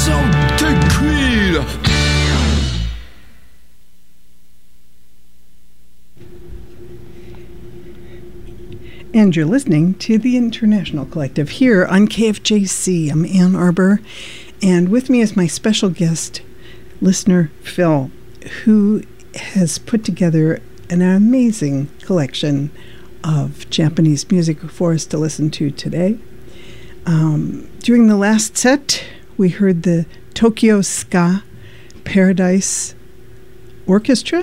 some tequila. And you're listening to the International Collective here on KFJC. I'm Ann Arbor, and with me is my special guest, listener Phil, who has put together an amazing collection of Japanese music for us to listen to today. During the last set, we heard the Tokyo Ska Paradise Orchestra,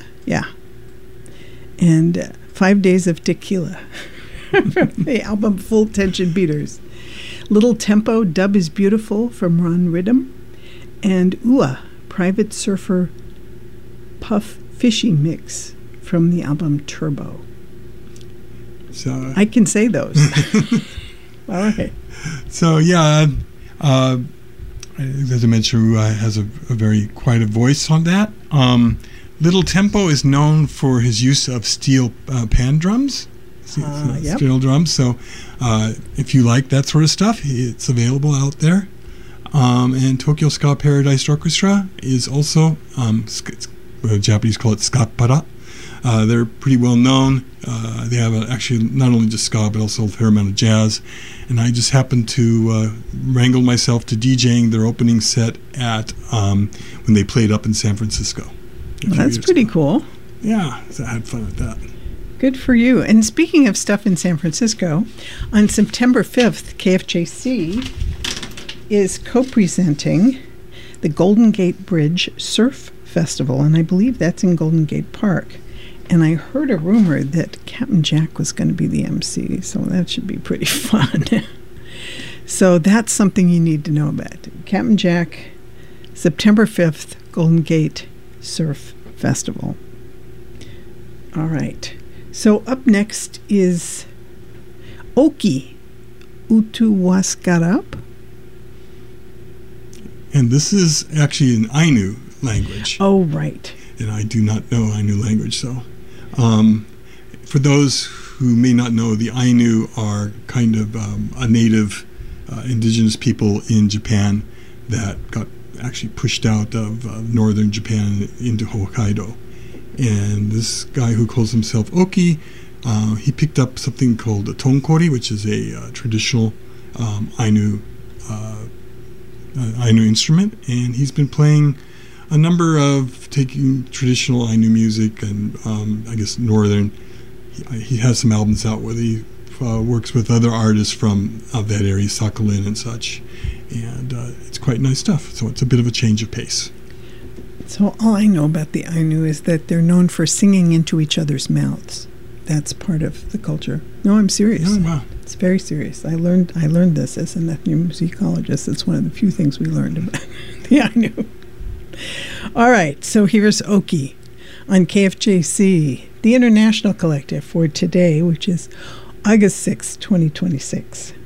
and 5 Days of Tequila. The album Full Tension Beaters. Little Tempo, Dub is Beautiful from Ron Riddim. And Ua, Private Surfer Puff Fishy Mix from the album Turbo. So I can say those. All right. So, as I mentioned, Ua has a very quiet voice on that. Little Tempo is known for his use of steel pan drums. Steel drums. So if you like that sort of stuff, it's available out there. And Tokyo Ska Paradise Orchestra is also, the Japanese call it skapara. They're pretty well known. They have actually not only just ska, but also a fair amount of jazz. And I just happened to wrangle myself to DJing their opening set at when they played up in San Francisco. Well, that's pretty cool. Yeah, so I had fun with that. Good for you. And speaking of stuff in San Francisco, on September 5th, KFJC is co-presenting the Golden Gate Bridge Surf Festival, and I believe that's in Golden Gate Park. And I heard a rumor that Captain Jack was going to be the MC, so that should be pretty fun. So that's something you need to know about. Captain Jack, September 5th, Golden Gate Surf Festival. All right. So up next is Oki Utuwaskarap. And this is actually an Ainu language. Oh, right. And I do not know Ainu language, so for those who may not know, the Ainu are kind of a native indigenous people in Japan that got actually pushed out of northern Japan into Hokkaido. And this guy who calls himself Oki, he picked up something called a tonkori, which is a traditional Ainu instrument, and he's been playing a number of taking traditional Ainu music and I guess northern. He has some albums out where he works with other artists from that area, Sakhalin and such, and it's quite nice stuff. So it's a bit of a change of pace. So all I know about the Ainu is that they're known for singing into each other's mouths. That's part of the culture. No, I'm serious. Oh, wow. It's very serious. I learned this as an ethnomusicologist. It's one of the few things we learned about the Ainu. All right, so here's Oki on KFJC, the International Collective for today, which is August 6, 2026.